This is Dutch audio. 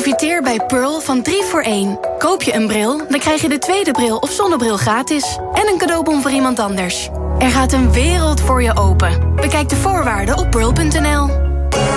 Profiteer bij Pearl van 3 voor 1. Koop je een bril, dan krijg je de tweede bril of zonnebril gratis. En een cadeaubon voor iemand anders. Er gaat een wereld voor je open. Bekijk de voorwaarden op pearl.nl.